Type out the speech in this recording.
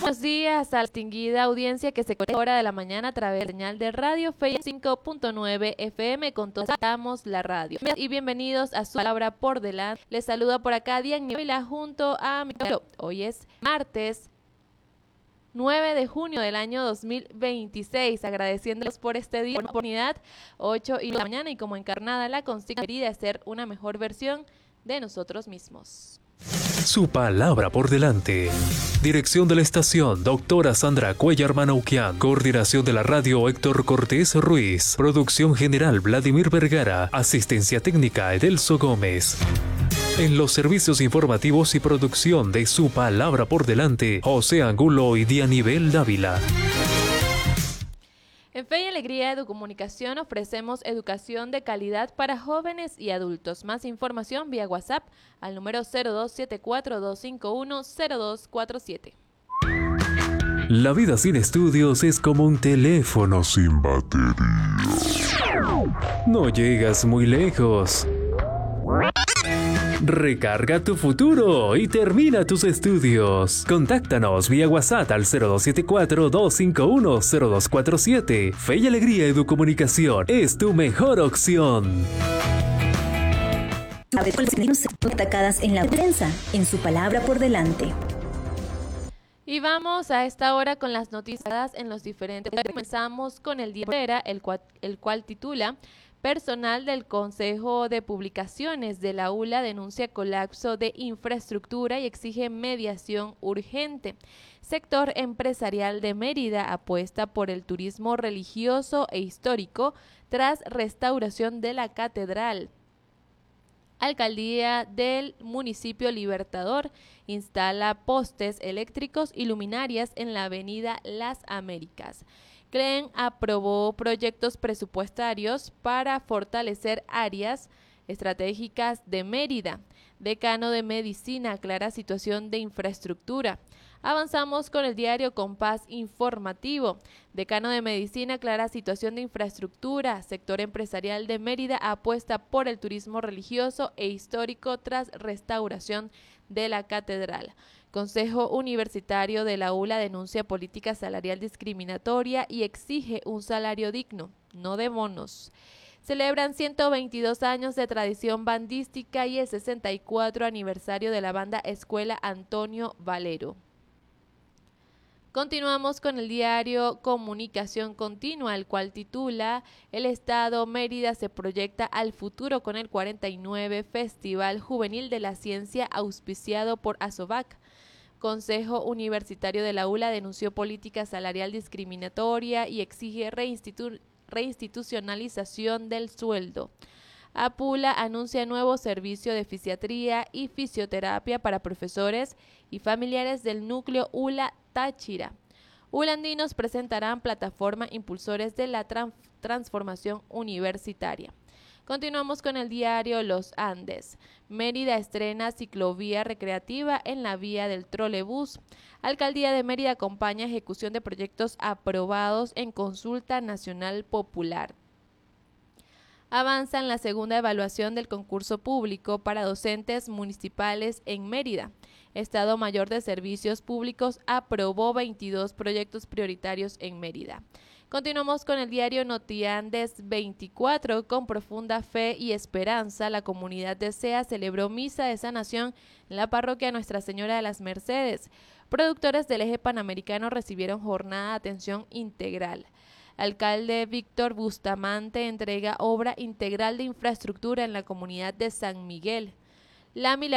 Buenos días a la distinguida audiencia que se conecta a hora de la mañana a través de la señal de Radio Fe 5.9 FM con todos estamos la radio. Y bienvenidos a Su Palabra por Delante. Les saluda por acá Diana Vila junto a mi pueblo. Hoy es martes 9 de junio del año 2026, agradeciéndoles por este día, por la oportunidad, 8 y de la mañana, y como encarnada la consigna de ser una mejor versión de nosotros mismos. Su Palabra por Delante. Dirección de la estación, doctora Sandra Cuellar Manauquian. Coordinación de la radio, Héctor Cortés Ruiz. Producción general, Vladimir Vergara. Asistencia técnica, Edelso Gómez. En los servicios informativos y producción de Su Palabra por Delante, José Angulo y Dianibel Dávila. En Fe y Alegría Educomunicación ofrecemos educación de calidad para jóvenes y adultos. Más información vía WhatsApp al número 0274-251-0247. La vida sin estudios es como un teléfono sin batería. No llegas muy lejos. Recarga tu futuro y termina tus estudios. Contáctanos vía WhatsApp al 0274-251-0247. Fe y Alegría Educomunicación es tu mejor opción. Atacadas en la prensa, en Su Palabra por Delante. Y vamos a esta hora con las noticias en los diferentes. Comenzamos con el diario Era, el cual titula: Personal del Consejo de Publicaciones de la ULA denuncia colapso de infraestructura y exige mediación urgente. Sector empresarial de Mérida apuesta por el turismo religioso e histórico tras restauración de la catedral. Alcaldía del municipio Libertador instala postes eléctricos y luminarias en la avenida Las Américas. CREN aprobó proyectos presupuestarios para fortalecer áreas estratégicas de Mérida. Decano de Medicina aclara situación de infraestructura. Avanzamos con el diario Compás Informativo. Decano de Medicina aclara situación de infraestructura. Sector empresarial de Mérida apuesta por el turismo religioso e histórico tras restauración de la catedral. Consejo Universitario de la ULA denuncia política salarial discriminatoria y exige un salario digno, no de bonos. Celebran 122 años de tradición bandística y el 64 aniversario de la banda Escuela Antonio Valero. Continuamos con el diario Comunicación Continua, el cual titula: El Estado Mérida se proyecta al futuro con el 49 Festival Juvenil de la Ciencia auspiciado por ASOVAC. Consejo Universitario de la ULA denunció política salarial discriminatoria y exige reinstitucionalización del sueldo. APULA anuncia nuevo servicio de fisiatría y fisioterapia para profesores y familiares del núcleo ULA Táchira. Ulandinos presentarán plataforma impulsores de la transformación universitaria. Continuamos con el diario Los Andes. Mérida estrena ciclovía recreativa en la vía del trolebús. Alcaldía de Mérida acompaña ejecución de proyectos aprobados en consulta nacional popular. Avanza en la segunda evaluación del concurso público para docentes municipales en Mérida. Estado Mayor de Servicios Públicos aprobó 22 proyectos prioritarios en Mérida. Continuamos con el diario Notiandes 24. Con profunda fe y esperanza, la comunidad de SEA celebró misa de sanación en la parroquia Nuestra Señora de las Mercedes. Productores del eje panamericano recibieron jornada de atención integral. Alcalde Víctor Bustamante entrega obra integral de infraestructura en la comunidad de San Miguel. La